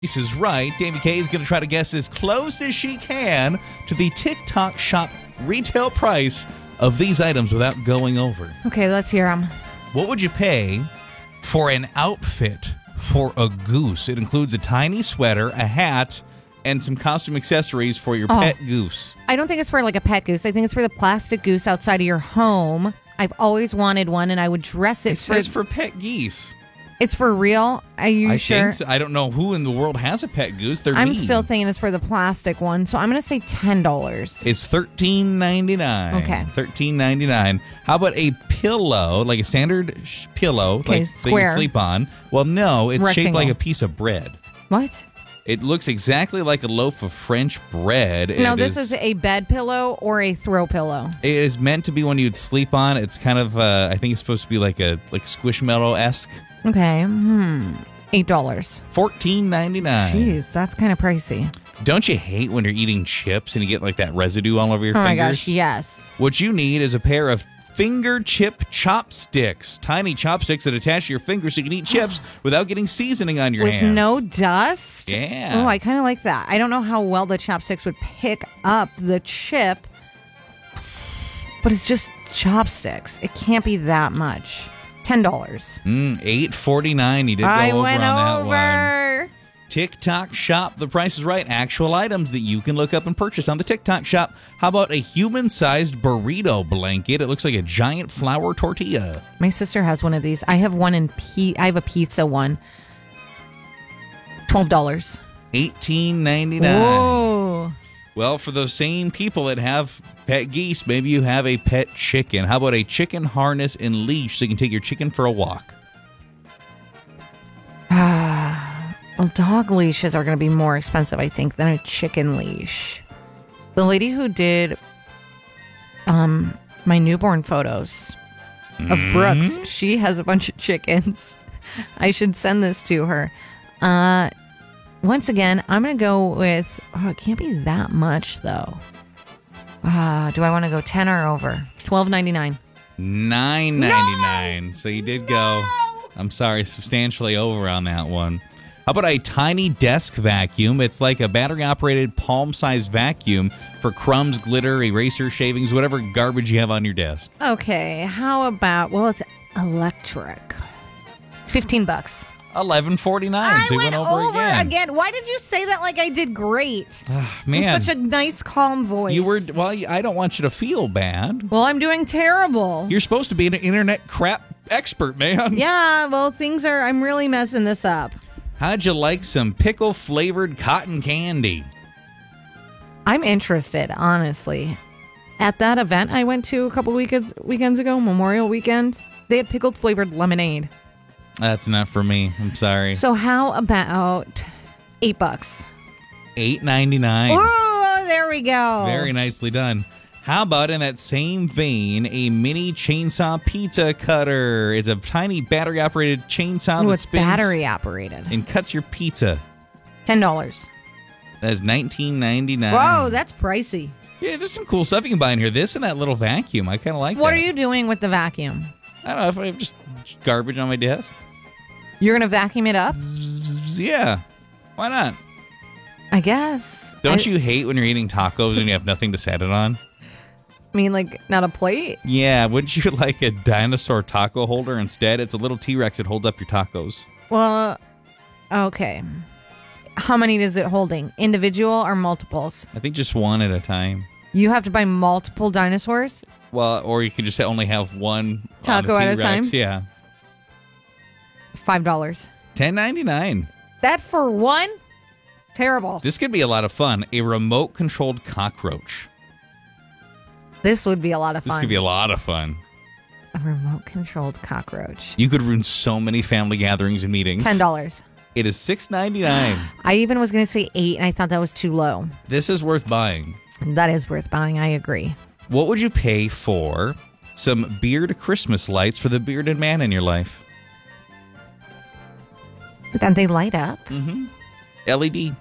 This is right. Davey K is going to try to guess as close as she can to the TikTok shop retail price of these items without going over. Okay, let's hear them. What would you pay for an outfit for a goose? It includes a tiny sweater, a hat, and some costume accessories for your pet goose. I don't think it's for like a pet goose. I think it's for the plastic goose outside of your home. I've always wanted one, and I would dress it. It says for pet geese. It's for real? Are you sure? I think so. I don't know who in the world has a pet goose. They're I'm mean. still thinking it's for the plastic one, so I'm going to say $10. It's $13.99. Okay. $13.99. How about a pillow, like a standard pillow, okay, like square. that you sleep on? Well, no, it's shaped Rectangle. like a piece of bread. What? It looks exactly like a loaf of French bread. No, this is a bed pillow or a throw pillow. It is meant to be one you'd sleep on. It's kind of, I think it's supposed to be like Squishmallow-esque. Okay. $8. $14.99. Jeez, that's kind of pricey. Don't you hate when you're eating chips and you get like that residue all over your fingers? Oh my gosh, yes. What you need is a pair of finger chip chopsticks. Tiny chopsticks that attach to your fingers so you can eat chips without getting seasoning on your hands. With no dust? Yeah. Oh, I kind of like that. I don't know how well the chopsticks would pick up the chip, but it's just chopsticks. It can't be that much. $10. $8.49. You did go I over went on that over. one. TikTok shop. The Price is Right. Actual items that you can look up and purchase on the TikTok shop. How about a human-sized burrito blanket? It looks like a giant flour tortilla. My sister has one of these. I have one I have a pizza one. $12. $18.99. Whoa. Well, for those same people that have pet geese, maybe you have a pet chicken. How about a chicken harness and leash so you can take your chicken for a walk? Well, dog leashes are going to be more expensive, I think, than a chicken leash. The lady who did my newborn photos of Brooks, she has a bunch of chickens. I should send this to her. Once again, I'm going to go with, it can't be that much, though. Do I want to go 10 or over? $12.99. $9.99. So you did go, I'm sorry, substantially over on that one. How about a tiny desk vacuum? It's like a battery-operated palm-sized vacuum for crumbs, glitter, eraser, shavings, whatever garbage you have on your desk. Okay, how about, well, it's electric. $15. $11.49. So you went over again. Why did you say that like I did great? Man, In such a nice, calm voice. you were. Well, I don't want you to feel bad. Well, I'm doing terrible. You're supposed to be an internet crap expert, man. Yeah, well, I'm really messing this up. How'd you like some pickle-flavored cotton candy? I'm interested, honestly. At that event I went to a couple weekends ago, Memorial Weekend, they had pickled flavored lemonade. That's not for me. I'm sorry. So how about $8? $8.99. Oh, there we go. Very nicely done. How about, in that same vein, a mini chainsaw pizza cutter? It's a tiny battery-operated chainsaw that it's spins battery-operated. and cuts your pizza. $10. That is $19.99. Whoa, that's pricey. Yeah, there's some cool stuff you can buy in here. This and that little vacuum. I kind of like that. What are you doing with the vacuum? I don't know if I have just garbage on my desk. You're going to vacuum it up? Yeah. Why not? I guess. Don't you hate when you're eating tacos and you have nothing to set it on? I mean, like, not a plate? Yeah, wouldn't you like a dinosaur taco holder instead? It's a little T-Rex that holds up your tacos. Well, okay. How many is it holding? Individual or multiples? I think just one at a time. You have to buy multiple dinosaurs? Well, or you could just only have one Taco on at a T-Rex. time? Yeah. $5. $10.99. That for one? Terrible. This could be a lot of fun. A remote-controlled cockroach. This would be a lot of fun. This could be a lot of fun. A remote-controlled cockroach. You could ruin so many family gatherings and meetings. $10. It is $6.99. I even was going to say $8, and I thought that was too low. This is worth buying. That is worth buying. I agree. What would you pay for some beard Christmas lights for the bearded man in your life? Then they light up? LED.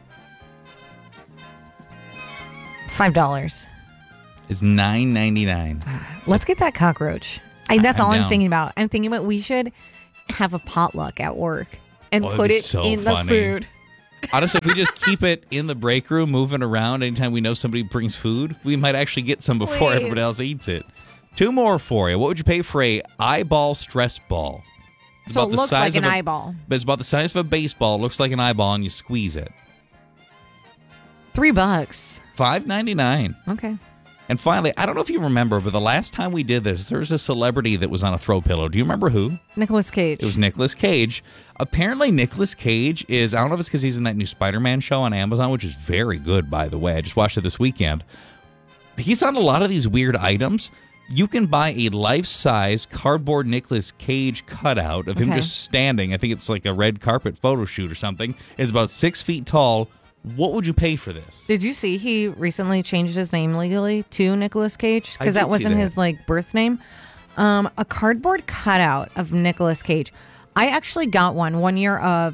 $5. It's $9.99. Let's get that cockroach. That's all I'm down. thinking about. I'm thinking about we should have a potluck at work and Oh, that'd put be it so in funny. the food. Honestly, if we just keep it in the break room, moving around anytime we know somebody brings food, we might actually get some before everybody else eats it. 2 more for you. What would you pay for a eyeball stress ball? It's So about it the looks size like an of eyeball. But it's about the size of a baseball. Looks like an eyeball, and you squeeze it. $3. $5.99. Okay. And finally, I don't know if you remember, but the last time we did this, there was a celebrity that was on a throw pillow. Do you remember who? Nicolas Cage. It was Nicolas Cage. Apparently, Nicolas Cage is, I don't know if it's because he's in that new Spider-Man show on Amazon, which is very good, by the way. I just watched it this weekend. He's on a lot of these weird items. You can buy a life-size cardboard Nicolas Cage cutout of him just standing. I think it's like a red carpet photo shoot or something. It's about 6 feet tall. What would you pay for this? Did you see he recently changed his name legally to Nicolas Cage? I Because did that see wasn't that. his birth name. A cardboard cutout of Nicolas Cage. I actually got one year of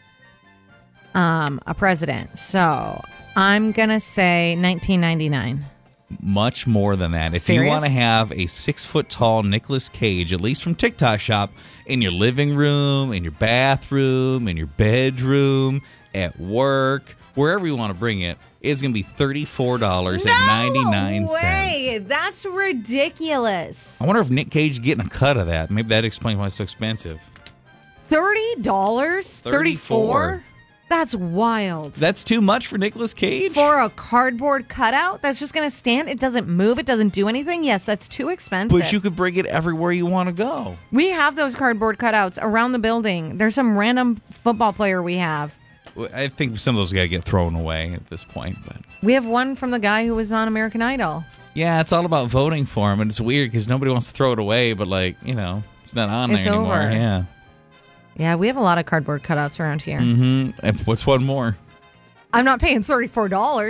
a president. So I'm gonna say $19.99. Much more than that. If Serious? you want to have a 6 foot tall Nicolas Cage, at least from TikTok Shop, in your living room, in your bathroom, in your bedroom, at work, wherever you want to bring it, it's going to be $34.99. No way! That's ridiculous. I wonder if Nick Cage is getting a cut of that. Maybe that explains why it's so expensive. $30? $34? That's wild. That's too much for Nicolas Cage? For a cardboard cutout that's just going to stand? It doesn't move? It doesn't do anything? Yes, that's too expensive. But you could bring it everywhere you want to go. We have those cardboard cutouts around the building. There's some random football player we have. I think some of those got to get thrown away at this point. But We have one from the guy who was on American Idol. yeah, it's all about voting for him, and it's weird because nobody wants to throw it away, but it's not on It's there anymore. over. Yeah. Yeah, we have a lot of cardboard cutouts around here. And what's one more? I'm not paying $34.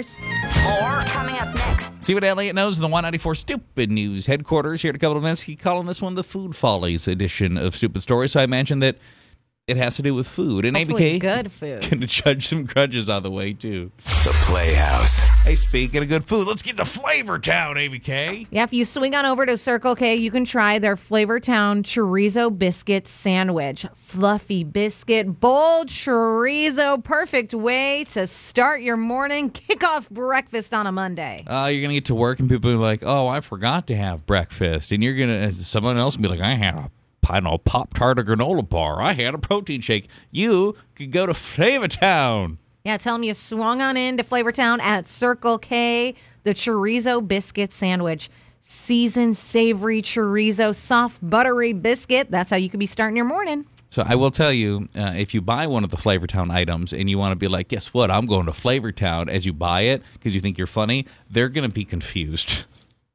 More coming up next. See what Elliot knows in the 194 Stupid News headquarters here in a couple of minutes. He's calling this one the Food Follies edition of Stupid Stories. So I mentioned that it has to do with food. And Hopefully ABK good food. going to judge some grudges on the way, too. The Playhouse. Hey, speaking of good food, let's get to Flavor Town, ABK. Yeah, if you swing on over to Circle K, you can try their Flavor Town chorizo biscuit sandwich. Fluffy biscuit, bold chorizo, perfect way to start your morning, kick off breakfast on a Monday. You're going to get to work and people are like, oh, I forgot to have breakfast. And you're going to, someone else will be like, I had a Pop-Tart or granola bar. I had a protein shake. You could go to Flavor Town. Yeah, tell them you swung on into Flavor Town at Circle K, the chorizo biscuit sandwich. Seasoned, savory chorizo, soft, buttery biscuit. That's how you could be starting your morning. So I will tell you, if you buy one of the Flavor Town items and you want to be like, guess what, I'm going to Flavor Town as you buy it because you think you're funny, they're going to be confused.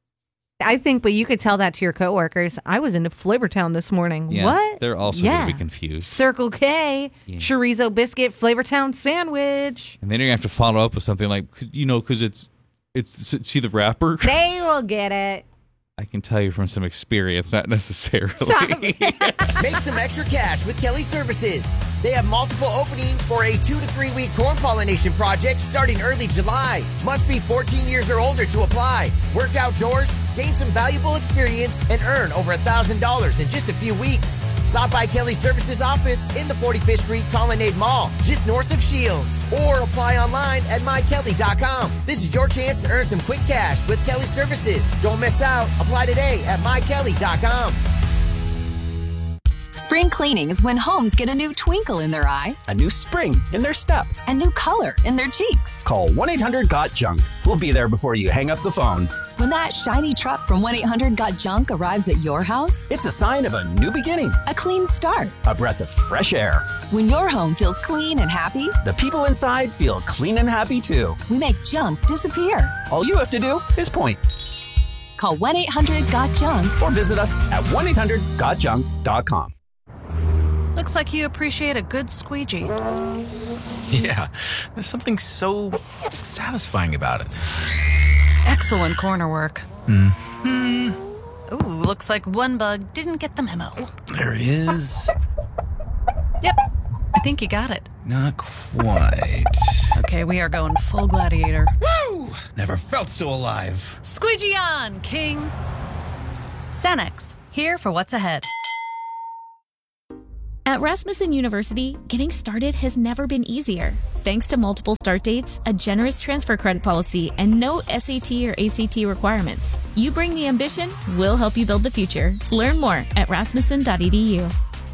I think, but you could tell that to your coworkers. I was into Flavor Town this morning. Yeah, What? they're also going to be confused. Circle K, chorizo biscuit, Flavor Town sandwich. And then you're going to have to follow up with something like, because it's see the wrapper? They will get it. I can tell you from some experience, not necessarily. Stop. Make some extra cash with Kelly Services. They have multiple openings for a 2 to 3 week corn pollination project starting early July. Must be 14 years or older to apply. Work outdoors, gain some valuable experience, and earn over $1,000 in just a few weeks. Stop by Kelly Services office in the 45th Street Colonnade Mall, just north of Shields, or apply online at mykelly.com. This is your chance to earn some quick cash with Kelly Services. Don't miss out. Apply today at mykelly.com. Spring cleaning is when homes get a new twinkle in their eye, A new spring in their step. a new color in their cheeks. Call 1-800-GOT-JUNK. We'll be there before you hang up the phone. When that shiny truck from 1-800-GOT-JUNK arrives at your house, It's a sign of a new beginning, a clean start. a breath of fresh air. When your home feels clean and happy, The people inside feel clean and happy too. we make junk disappear. All you have to do is point Call 1-800-GOT-JUNK. or visit us at 1-800-GOTJUNK.com. Looks like you appreciate a good squeegee. Yeah, there's something so satisfying about it. Excellent corner work. Mm-hmm. Ooh, looks like one bug didn't get the memo. There is. Yep, I think you got it. Not quite. Okay, we are going full gladiator. Woo! Never felt so alive. Squeegee on, King! Cenex, here for what's ahead. At Rasmussen University, getting started has never been easier. Thanks to multiple start dates, a generous transfer credit policy, and no SAT or ACT requirements. You bring the ambition, we'll help you build the future. Learn more at rasmussen.edu.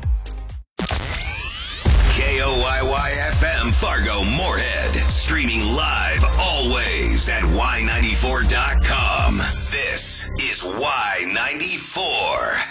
KOYY-FM Fargo Moorhead. Streaming live always at Y94.com. This is Y94.